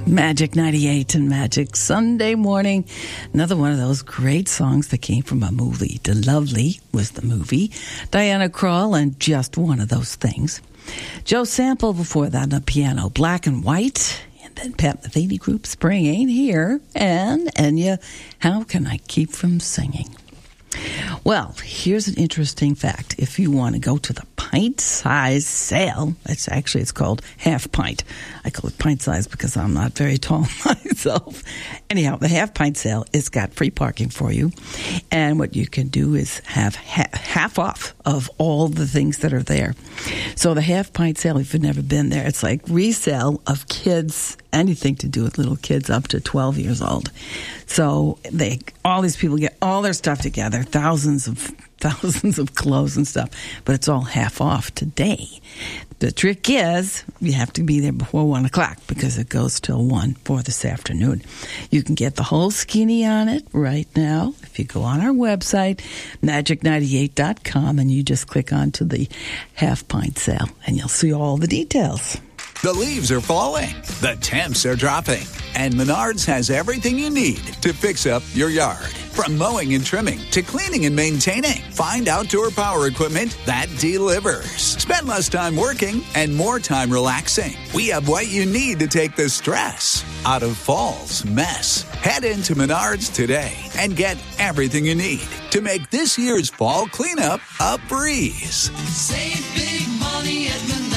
Magic 98 and Magic Sunday Morning. Another one of those great songs that came from a movie. The Lovely was the movie. Diana Krall and Just One of Those Things. Joe Sample before that on the piano. Black and White. And then Pat Metheny Group, Spring Ain't Here. And Enya, How Can I Keep From Singing? Well, here's an interesting fact. If you want to go to the pint size sale, it's called half pint. I call it pint size because I'm not very tall myself. Anyhow, the half pint sale, it's got free parking for you. And what you can do is have half off of all the things that are there. So the half pint sale, if you've never been there, it's like resale of kids, anything to do with little kids up to 12 years old. So all these people get all their stuff together, thousands of clothes and stuff, but it's all half off today. The trick is you have to be there before 1 o'clock because it goes till 1 for this afternoon. You can get the whole skinny on it right now if you go on our website, magic98.com, and you just click onto the half pint sale and you'll see all the details. The leaves are falling, the temps are dropping, and Menards has everything you need to fix up your yard. From mowing and trimming to cleaning and maintaining, find outdoor power equipment that delivers. Spend less time working and more time relaxing. We have what you need to take the stress out of fall's mess. Head into Menards today and get everything you need to make this year's fall cleanup a breeze. Save big money at Menards.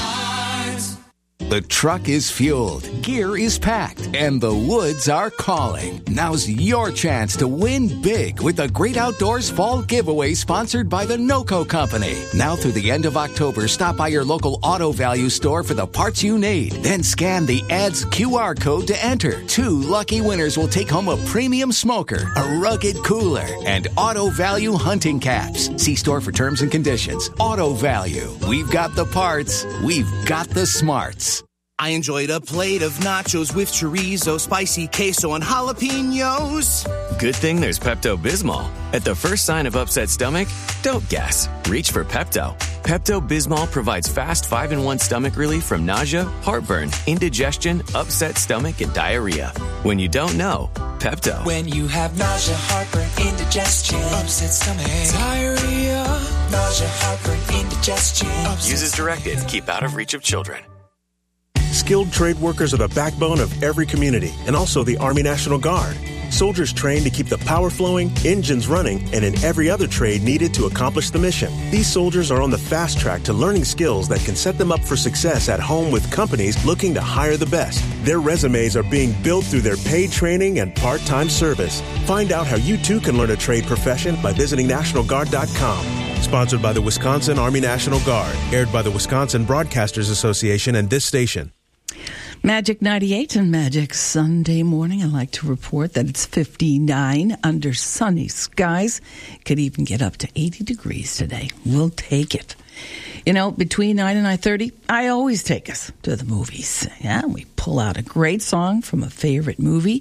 The truck is fueled, gear is packed, and the woods are calling. Now's your chance to win big with the Great Outdoors Fall Giveaway sponsored by the NOCO Company. Now through the end of October, stop by your local Auto Value store for the parts you need. Then scan the ad's QR code to enter. 2 lucky winners will take home a premium smoker, a rugged cooler, and Auto Value hunting caps. See store for terms and conditions. Auto Value. We've got the parts. We've got the smarts. I enjoyed a plate of nachos with chorizo, spicy queso, and jalapenos. Good thing there's Pepto-Bismol. At the first sign of upset stomach, don't guess. Reach for Pepto. Pepto-Bismol provides fast 5-in-1 stomach relief from nausea, heartburn, indigestion, upset stomach, and diarrhea. When you don't know, Pepto. When you have nausea, heartburn, indigestion, upset stomach, diarrhea, nausea, heartburn, indigestion. Use as directed. Keep out of reach of children. Skilled trade workers are the backbone of every community and also the Army National Guard. Soldiers trained to keep the power flowing, engines running, and in every other trade needed to accomplish the mission. These soldiers are on the fast track to learning skills that can set them up for success at home with companies looking to hire the best. Their resumes are being built through their paid training and part-time service. Find out how you too can learn a trade profession by visiting NationalGuard.com. Sponsored by the Wisconsin Army National Guard. Aired by the Wisconsin Broadcasters Association and this station. Magic 98 and Magic Sunday Morning. I'd like to report that it's 59 under sunny skies. Could even get up to 80 degrees today. We'll take it. You know, between 9 and 9:30, I always take us to the movies. Yeah, we pull out a great song from a favorite movie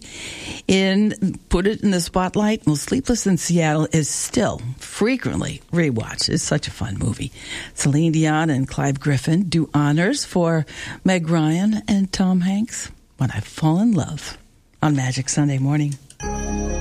and put it in the spotlight. Well, Sleepless in Seattle is still frequently rewatched. It's such a fun movie. Celine Dion and Clive Griffin do honors for Meg Ryan and Tom Hanks. When I Fall in Love on Magic Sunday Morning.